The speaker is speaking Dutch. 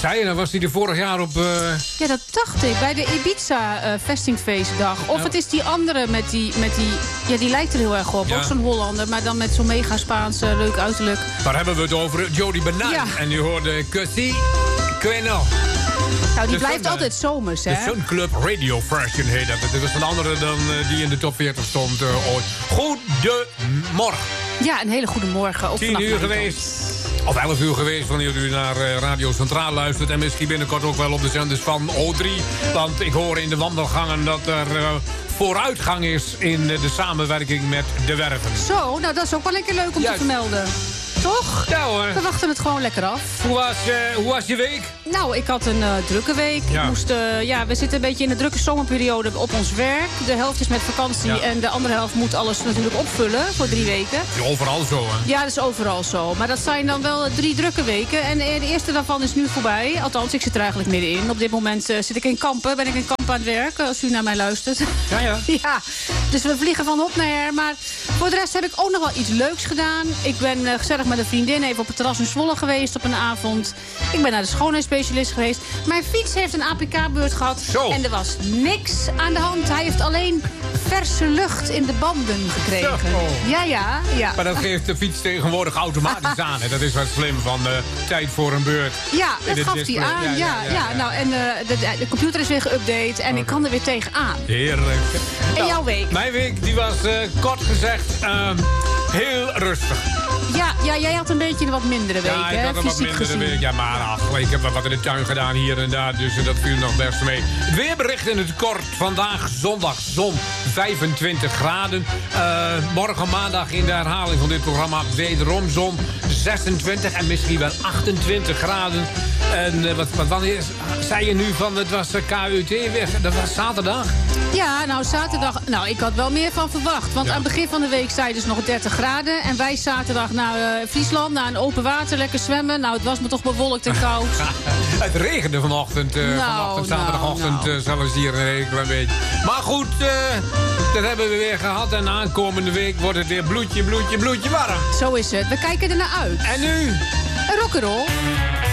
zei je, dan was hij er vorig jaar op... Ja, dat dacht ik. Bij de Ibiza vestingfeestdag. Of het is die andere met die... Ja, die lijkt er heel erg op. Ja. Ook zo'n Hollander, maar dan met zo'n mega Spaans leuk uiterlijk. Waar hebben we het over? Jody Bernal. Ja. En u hoorde Cussie Queno. Nou, die Dus blijft dan, altijd zomers, hè? De Sun Club Radio Version heet dat. Dat was een andere dan die in de top 40 stond ooit. Goedemorgen. Ja, een hele goede morgen. Ook 10 uur vanaf mijn geweest. Of 11 uur geweest wanneer u naar Radio Centraal luistert. En misschien binnenkort ook wel op de zenders van O3. Want ik hoor in de wandelgangen dat er vooruitgang is in de samenwerking met de werven. Zo, nou dat is ook wel lekker leuk om te vermelden. Toch? Ja hoor. We wachten het gewoon lekker af. Hoe was je week? Nou, ik had een drukke week. Ja. Ik moest, we zitten een beetje in de drukke zomerperiode op ons werk. De helft is met vakantie en de andere helft moet alles natuurlijk opvullen voor 3 weken. Ja, overal zo, hè? Ja, dat is overal zo. Maar dat zijn dan wel 3 drukke weken. En de eerste daarvan is nu voorbij. Althans, ik zit er eigenlijk middenin. Op dit moment zit ik in Kampen. Ben ik in Kampen aan het werk, als u naar mij luistert. Ja, ja. Ja, dus we vliegen van hop naar her. Maar voor de rest heb ik ook nog wel iets leuks gedaan. Ik ben gezellig met een vriendin even op het terras in Zwolle geweest op een avond. Ik ben naar de schoonheidsspecialist geweest. Mijn fiets heeft een APK-beurt gehad. Zo. En er was niks aan de hand. Hij heeft alleen verse lucht in de banden gekregen. Zo. Ja. Maar dat geeft de fiets tegenwoordig automatisch aan. Hè? Dat is wat slim van tijd voor een beurt. Ja, In dat gaf hij display. aan. Ja. Nou, en de computer is weer geüpdate en ik kan er weer tegenaan. Heerlijk. En jouw week? Mijn week die was kort gezegd heel rustig. Ja, jij had een beetje een wat mindere week, Ja, ik hè? had een wat Fysiek mindere gezien. week. Ja, maar ik heb wat in de tuin gedaan hier en daar. Dus dat viel nog best mee. Het weerbericht in het kort. Vandaag zondag zon 25 graden. Morgen maandag in de herhaling van dit programma wederom zon 26 en misschien wel 28 graden. En wanneer zei je nu van het was KUT weer? Dat was zaterdag? Ja, nou zaterdag... Nou, ik had wel meer van verwacht. Want aan het begin van de week zei dus nog 30 graden. En wij zaterdag naar Friesland, naar een open water, lekker zwemmen. Nou, het was me toch bewolkt en koud. Het regende vanochtend. Zaterdagochtend zelfs hier een heel klein beetje. Maar goed, dat hebben we weer gehad. En aankomende week wordt het weer bloedje warm. Zo is het. We kijken er naar uit. En nu? Een rock'n'roll.